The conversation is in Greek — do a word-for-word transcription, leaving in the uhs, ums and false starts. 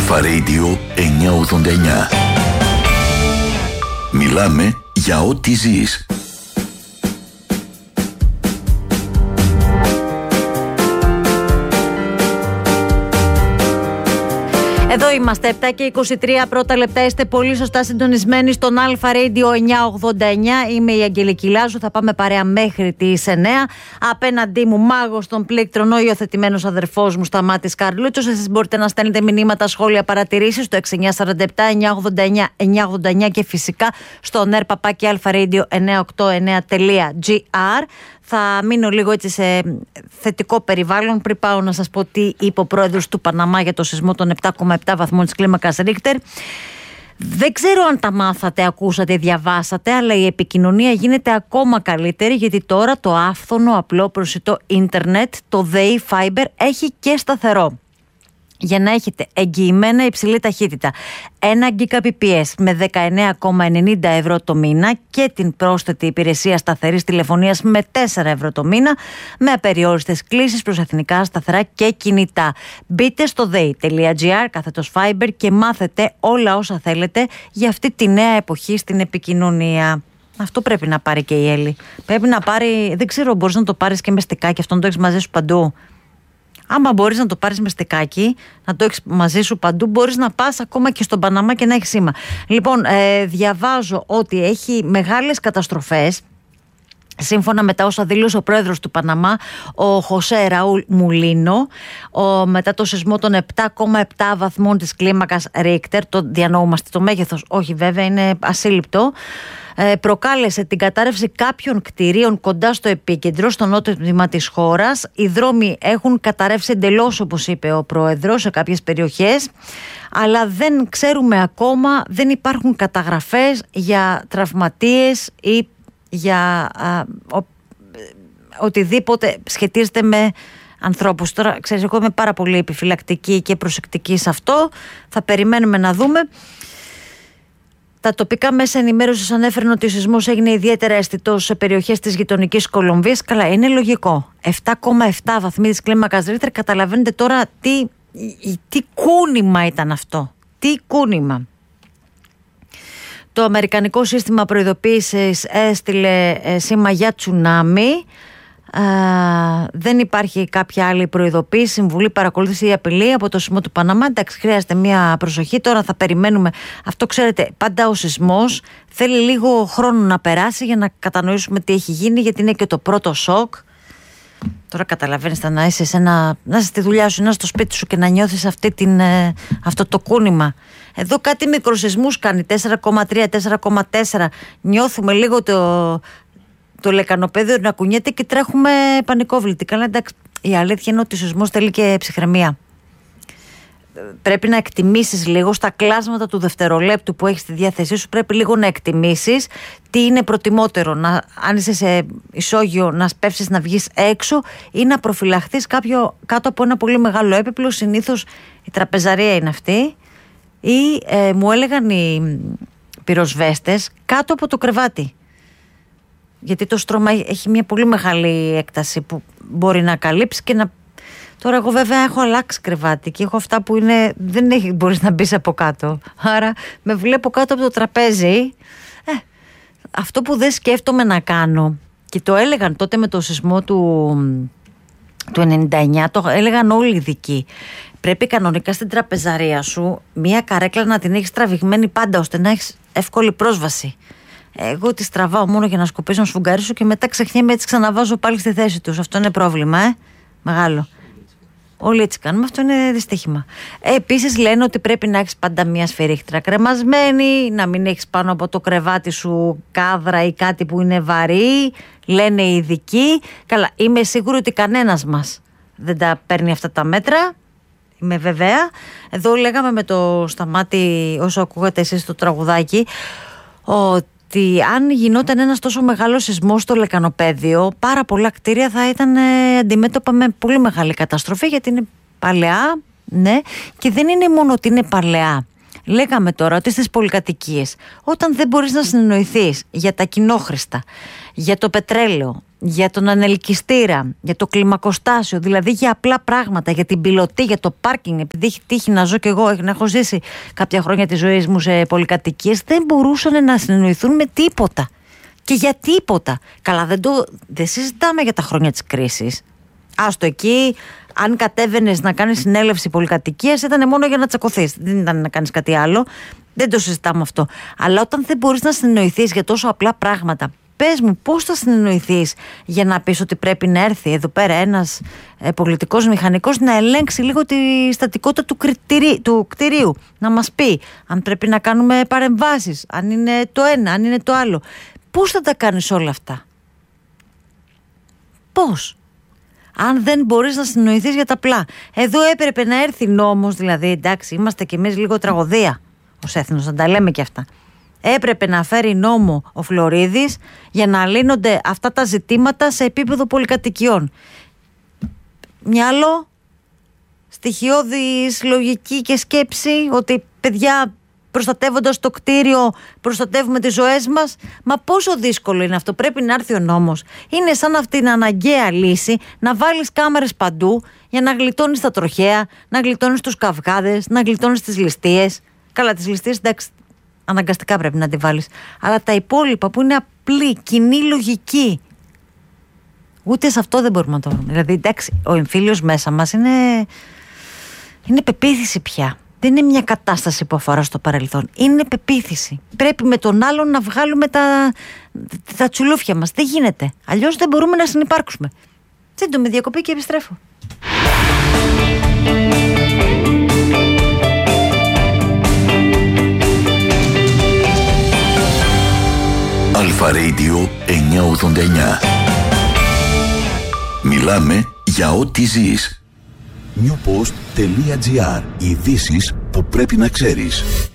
Αλφα Radio εννιακόσια ογδόντα εννιά. Μιλάμε για ό,τι ζεις. Εδώ είμαστε, επτά και είκοσι τρία πρώτα λεπτά. Είστε πολύ σωστά συντονισμένοι στον Αλφα Radio εννιακόσια ογδόντα εννιά. Είμαι η Αγγελική Λάζου, θα πάμε παρέα μέχρι τις εννιά. Απέναντί μου μάγος των πλήκτρων, ο υιοθετημένος αδερφός μου Σταμάτης Καρλούτσος. Εσείς μπορείτε να στέλνετε μηνύματα, σχόλια, παρατηρήσεις στο έξι εννιά τέσσερα επτά εννιακόσια ογδόντα εννιά εννιακόσια ογδόντα εννιά και φυσικά στο νερ παπάκι αλφα-radio εννιακόσια ογδόντα εννιά τελεία τζι άρ. Θα μείνω λίγο έτσι σε θετικό περιβάλλον πριν πάω να σας πω τι είπε ο πρόεδρος του Παναμά για το σεισμό των επτά κόμμα επτά βαθμών της κλίμακας Ρίχτερ. Δεν ξέρω αν τα μάθατε, ακούσατε, διαβάσατε, αλλά η επικοινωνία γίνεται ακόμα καλύτερη, γιατί τώρα το άφθονο, απλό, προσιτό ίντερνετ, το ΔΕΗ Fiber, έχει και σταθερό. Για να έχετε εγγυημένα υψηλή ταχύτητα, ένα Gbps με δεκαεννέα κόμμα ενενήντα ευρώ το μήνα και την πρόσθετη υπηρεσία σταθερής τηλεφωνίας με τέσσερα ευρώ το μήνα, με απεριόριστες κλήσεις προς εθνικά, σταθερά και κινητά. Μπείτε στο dei.gr κάθετος Fiber και μάθετε όλα όσα θέλετε για αυτή τη νέα εποχή στην επικοινωνία. Αυτό πρέπει να πάρει και η Έλλη. Πρέπει να πάρει, δεν ξέρω, μπορείς να το πάρεις και με στικάκι, αυτό να το έχεις μαζί σου παντού. Άμα μπορείς να το πάρεις με στικάκι, να το έχεις μαζί σου παντού, μπορείς να πας ακόμα και στον Παναμά και να έχει σήμα. Λοιπόν, ε, διαβάζω ότι έχει μεγάλες καταστροφές. Σύμφωνα με τα όσα δήλωσε ο πρόεδρος του Παναμά, ο Χωσέ Ραούλ Μουλίνο, ο, μετά το σεισμό των επτά κόμμα επτά βαθμών της κλίμακας Ρίχτερ, το διανοούμαστε, το μέγεθος όχι βέβαια, είναι ασύλληπτο, προκάλεσε την κατάρρευση κάποιων κτηρίων κοντά στο επίκεντρο, στο νότιο τμήμα της χώρας. Οι δρόμοι έχουν καταρρεύσει εντελώς, όπως είπε ο πρόεδρος, σε κάποιες περιοχές, αλλά δεν ξέρουμε ακόμα, δεν υπάρχουν καταγραφές για τραυματίες ή για α, ο, οτιδήποτε σχετίζεται με ανθρώπους. Τώρα, ξέρεις, εγώ είμαι πάρα πολύ επιφυλακτική και προσεκτική σε αυτό. Θα περιμένουμε να δούμε. Τα τοπικά μέσα ενημέρωσης ανέφεραν ότι ο σεισμός έγινε ιδιαίτερα αισθητός σε περιοχές της γειτονικής Κολομβίας. Καλά, είναι λογικό. επτά κόμμα επτά βαθμοί της κλίμακας Ρίχτερ, καταλαβαίνετε τώρα τι, τι κούνημα ήταν αυτό. Τι κούνημα. Το Αμερικανικό σύστημα προειδοποίησης έστειλε σήμα για τσουνάμι. Uh, δεν υπάρχει κάποια άλλη προειδοποίηση, συμβουλή, παρακολούθηση ή απειλή από το σεισμό του Παναμά. Εντάξει, χρειάζεται μια προσοχή. Τώρα θα περιμένουμε. Αυτό, ξέρετε, πάντα ο σεισμός θέλει λίγο χρόνο να περάσει για να κατανοήσουμε τι έχει γίνει, γιατί είναι και το πρώτο σοκ. Τώρα καταλαβαίνεις, να είσαι, σε ένα, να είσαι στη δουλειά σου, να είσαι στο σπίτι σου και να νιώθεις αυτή την, ε, αυτό το κούνημα. Εδώ κάτι μικροσεισμούς κάνει, τέσσερα κόμμα τρία, τέσσερα κόμμα τέσσερα. Νιώθουμε λίγο το. Το λεκανοπέδιο να κουνιέται και τρέχουμε πανικόβλητοι. Καλά, εντάξει, η αλήθεια είναι ότι ο σεισμός θέλει και ψυχραιμία. Πρέπει να εκτιμήσεις λίγο στα κλάσματα του δευτερολέπτου που έχεις στη διάθεσή σου. Πρέπει λίγο να εκτιμήσεις τι είναι προτιμότερο. Να, αν είσαι σε ισόγειο, να σπεύσεις να βγεις έξω ή να προφυλαχθείς κάποιο, κάτω από ένα πολύ μεγάλο έπιπλο. Συνήθως η τραπεζαρία είναι αυτή. Ή ε, μου έλεγαν οι πυροσβέστες, κάτω από το κρεβάτι. Γιατί το στρώμα έχει μια πολύ μεγάλη έκταση που μπορεί να καλύψει και να. Τώρα εγώ βέβαια έχω αλλάξει κρεβάτι και έχω αυτά που είναι. Δεν έχει, μπορείς να μπεις από κάτω. Άρα με βλέπω κάτω από το τραπέζι. Ε, αυτό που δεν σκέφτομαι να κάνω, και το έλεγαν τότε με το σεισμό του, του ενενήντα εννιά, το έλεγαν όλοι οι ειδικοί. Πρέπει κανονικά στην τραπεζαρία σου μια καρέκλα να την έχεις τραβηγμένη πάντα, ώστε να έχεις εύκολη πρόσβαση. Εγώ τη τραβάω μόνο για να σκοπίσω να σφουγγαρίσω και μετά ξεχνιέμαι, έτσι ξαναβάζω πάλι στη θέση τους. Αυτό είναι πρόβλημα, ε. Μεγάλο. Όλοι έτσι κάνουμε, αυτό είναι δυστύχημα. Ε, επίσης λένε ότι πρέπει να έχεις πάντα μια σφυρίχτρα κρεμασμένη, να μην έχεις πάνω από το κρεβάτι σου κάδρα ή κάτι που είναι βαρύ. Λένε οι ειδικοί. Καλά, είμαι σίγουρη ότι κανένας μας δεν τα παίρνει αυτά τα μέτρα. Είμαι βεβαία. Εδώ λέγαμε με το Σταμάτη, όσο ακούγατε εσείς το τραγουδάκι, ότι αν γινόταν ένας τόσο μεγάλος σεισμός στο λεκανοπέδιο, πάρα πολλά κτίρια θα ήταν ε, αντιμέτωπα με πολύ μεγάλη καταστροφή, γιατί είναι παλαιά, ναι, και δεν είναι μόνο ότι είναι παλαιά. Λέγαμε τώρα ότι στις πολυκατοικίες, όταν δεν μπορείς να συνεννοηθείς για τα κοινόχρηστα, για το πετρέλαιο, για τον ανελκυστήρα, για το κλιμακοστάσιο, δηλαδή για απλά πράγματα, για την πιλωτή, για το πάρκινγκ, επειδή έχει τύχει να ζω κι εγώ, να έχω ζήσει κάποια χρόνια της ζωής μου σε πολυκατοικίες, δεν μπορούσαν να συνεννοηθούν με τίποτα. Και για τίποτα. Καλά, δεν, το, δεν συζητάμε για τα χρόνια της κρίσης. Άστο εκεί, αν κατέβαινες να κάνεις συνέλευση πολυκατοικίας, ήταν μόνο για να τσακωθείς. Δεν ήταν να κάνεις κάτι άλλο. Δεν το συζητάμε αυτό. Αλλά όταν δεν μπορείς να συνεννοηθείς για τόσο απλά πράγματα, πες μου πώς θα συνεννοηθείς για να πεις ότι πρέπει να έρθει εδώ πέρα ένας ε, πολιτικός μηχανικός να ελέγξει λίγο τη στατικότητα του, κριτηρί, του κτηρίου. Να μας πει αν πρέπει να κάνουμε παρεμβάσεις, αν είναι το ένα, αν είναι το άλλο. Πώς θα τα κάνεις όλα αυτά? Πώς? Αν δεν μπορείς να συνεννοηθείς για τα απλά. Εδώ έπρεπε να έρθει νόμος, δηλαδή εντάξει, είμαστε κι εμείς λίγο τραγωδία ως έθνος, να τα λέμε κι αυτά. Έπρεπε να φέρει νόμο ο Φλωρίδης για να λύνονται αυτά τα ζητήματα σε επίπεδο πολυκατοικιών. Μυαλό, στοιχειώδης λογική και σκέψη ότι παιδιά, προστατεύοντας το κτίριο προστατεύουμε τις ζωές μας. Μα πόσο δύσκολο είναι αυτό? Πρέπει να έρθει ο νόμος. Είναι σαν αυτή την αναγκαία λύση να βάλεις κάμερες παντού για να γλιτώνεις τα τροχαία, να γλιτώνεις τους καυγάδες, να γλιτώνεις τις ληστείες. Καλά, τις ληστείες εντάξει, αναγκαστικά πρέπει να τη βάλεις. Αλλά τα υπόλοιπα που είναι απλή, κοινή λογική, ούτε σε αυτό δεν μπορούμε να το βρούμε. Δηλαδή εντάξει, ο εμφύλιος μέσα μας είναι, είναι πεποίθηση πια. Δεν είναι μια κατάσταση που αφορά στο παρελθόν. Είναι πεποίθηση. Πρέπει με τον άλλον να βγάλουμε τα, τα τσουλούφια μας. Δεν γίνεται. Αλλιώς δεν μπορούμε να συνυπάρξουμε. Σύντομη διακοπή και επιστρέφω. Αλφα Radio εννιακόσια ογδόντα εννιά. Μιλάμε για ό,τι ζεις. newpost.gr. Ειδήσεις που πρέπει να ξέρεις.